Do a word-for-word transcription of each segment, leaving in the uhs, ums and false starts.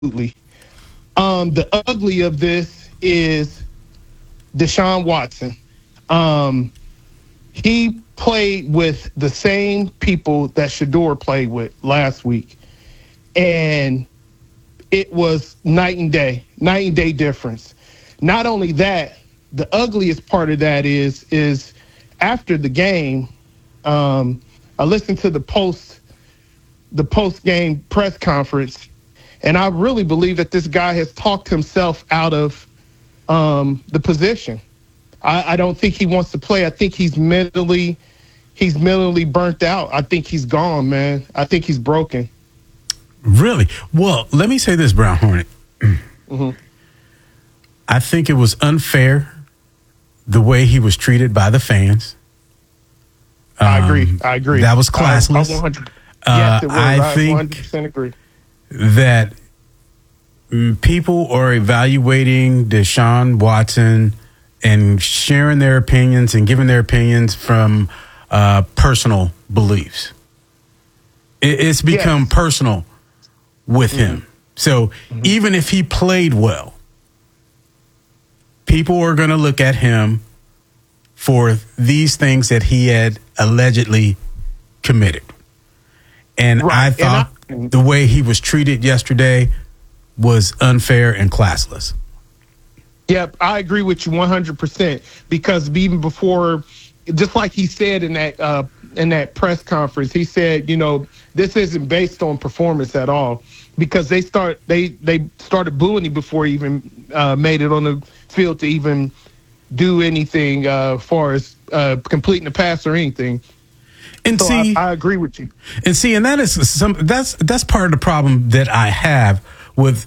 absolutely. Um, the ugly of this is Deshaun Watson. Um, he played with the same people that Shador played with last week, and it was night and day, night and day difference. Not only that, the ugliest part of that is is after the game, um, I listened to the post the post game press conference, and I really believe that this guy has talked himself out of um, the position. I, I don't think he wants to play. I think he's mentally he's mentally burnt out. I think he's gone, man. I think he's broken. Really? Well, let me say this, Brown Hornet. Mm-hmm. I think it was unfair the way he was treated by the fans. Um, I agree. I agree. That was classless. I, I, one hundred uh, yes, it was. I, I think one hundred percent agree that people are evaluating Deshaun Watson and sharing their opinions and giving their opinions from uh, personal beliefs. It, it's become yes. personal with mm-hmm. him. So mm-hmm. even if he played well, people are going to look at him for these things that he had allegedly committed. And right. I thought and I, the way he was treated yesterday was unfair and classless. Yep, I agree with you one hundred percent because even before, just like he said in that uh, in that press conference, he said, you know, this isn't based on performance at all because they start they they started booing him before he even uh, made it on the field to even do anything uh, as far as uh, completing the pass or anything. And so see, I, I agree with you. And see, and that is some that's that's part of the problem that I have with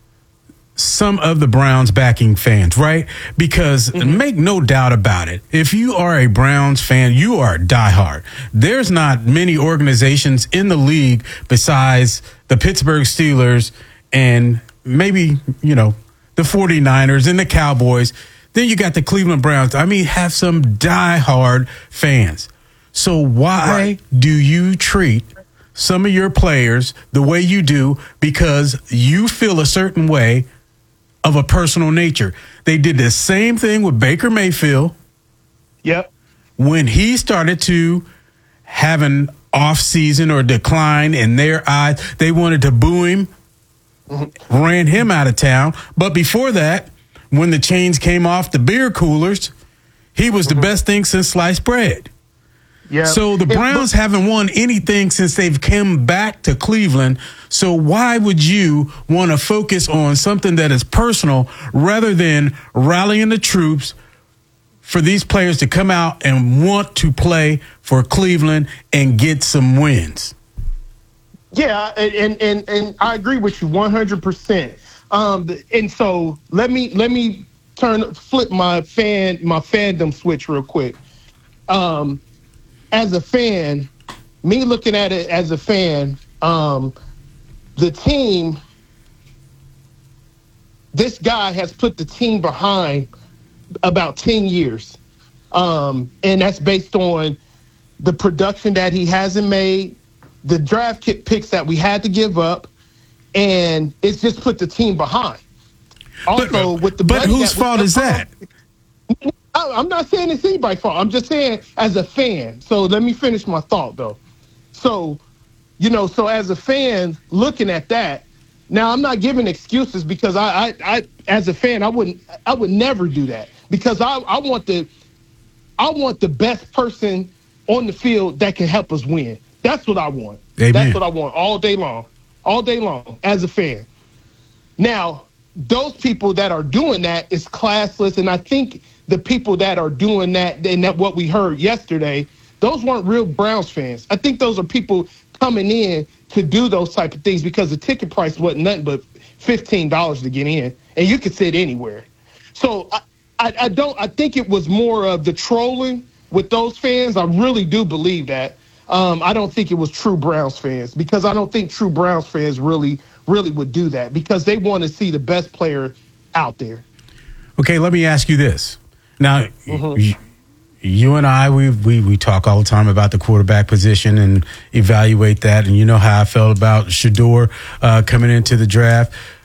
some of the Browns backing fans, right? Because mm-hmm. make no doubt about it, if you are a Browns fan, you are diehard. There's not many organizations in the league besides the Pittsburgh Steelers and maybe, you know, the forty-niners and the Cowboys. Then you got the Cleveland Browns. I mean, have some diehard fans. So why right. do you treat some of your players the way you do because you feel a certain way of a personal nature? They did the same thing with Baker Mayfield. Yep. When he started to have an off season or decline in their eyes, they wanted to boo him, mm-hmm. ran him out of town. But before that, when the chains came off the beer coolers, he was mm-hmm. the best thing since sliced bread. Yeah. So the Browns it, haven't won anything since they've come back to Cleveland. So why would you want to focus on something that is personal rather than rallying the troops for these players to come out and want to play for Cleveland and get some wins? Yeah, and and and I agree with you one hundred percent. Um, and so let me let me turn flip my fan my fandom switch real quick. Um. As a fan, me looking at it as a fan, um, the team, this guy has put the team behind about ten years. Um, and that's based on the production that he hasn't made, the draft kit picks that we had to give up, and it's just put the team behind. Also, but, with the but whose fault is that? I'm not saying it's anybody's fault. I'm just saying as a fan. So let me finish my thought, though. So, you know, so as a fan looking at that, now I'm not giving excuses because I, I, I as a fan, I wouldn't, I would never do that because I, I want the, I want the best person on the field that can help us win. That's what I want. Amen. That's what I want all day long, all day long as a fan. Now, those people that are doing that is classless, and I think the people that are doing that and that what we heard yesterday, those weren't real Browns fans. I think those are people coming in to do those type of things because the ticket price wasn't nothing but fifteen dollars to get in, and you could sit anywhere. So I, I, I don't. I think it was more of the trolling with those fans. I really do believe that. Um, I don't think it was true Browns fans because I don't think true Browns fans really, really would do that because they want to see the best player out there. Okay, let me ask you this. Now, mm-hmm. you and I, we, we we talk all the time about the quarterback position and evaluate that. And you know how I felt about Shedeur uh, coming into the draft.